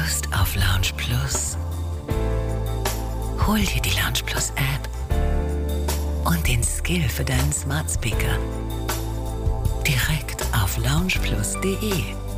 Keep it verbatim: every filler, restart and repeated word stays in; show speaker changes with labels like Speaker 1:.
Speaker 1: Lust auf Lounge Plus? Hol dir die Lounge Plus App und den Skill für deinen Smart Speaker direkt auf lounge plus punkt de.